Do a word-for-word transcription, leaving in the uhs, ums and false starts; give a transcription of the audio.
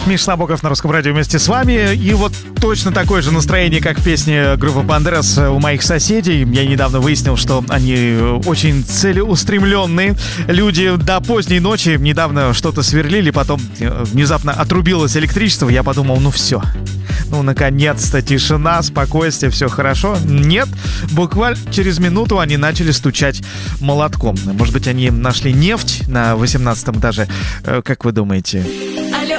Миша Набоков на Русском радио вместе с вами. И вот точно такое же настроение, как в песне группы Бандерас у моих соседей. Я недавно выяснил, что они очень целеустремленные люди. До поздней ночи недавно что-то сверлили, потом внезапно отрубилось электричество. Я подумал, ну все. Ну, наконец-то тишина, спокойствие, все хорошо. Нет, буквально через минуту они начали стучать молотком. Может быть, они нашли нефть на восемнадцатом этаже? Как вы думаете?